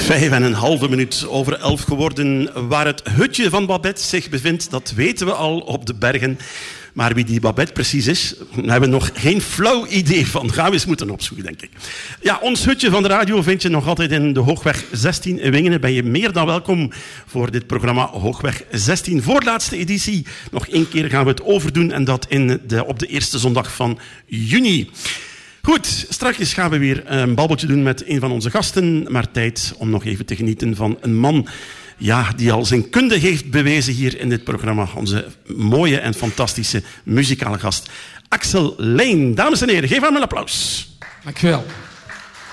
11:05 geworden. Waar het hutje van Babette zich bevindt, dat weten we al op de bergen. Maar wie die Babette precies is, daar hebben we nog geen flauw idee van. Gaan we eens moeten opzoeken, denk ik. Ja, ons hutje van de radio vind je nog altijd in de Hoogweg 16 in Wingenen. Ben je meer dan welkom voor dit programma Hoogweg 16. Voorlaatste editie. Nog 1 keer gaan we het overdoen en dat op de eerste zondag van juni. Goed, straks gaan we weer een babbeltje doen met een van onze gasten. Maar tijd om nog even te genieten van een man die al zijn kunde heeft bewezen hier in dit programma. Onze mooie en fantastische muzikale gast, Axel Lane. Dames en heren, geef hem een applaus. Dank je wel.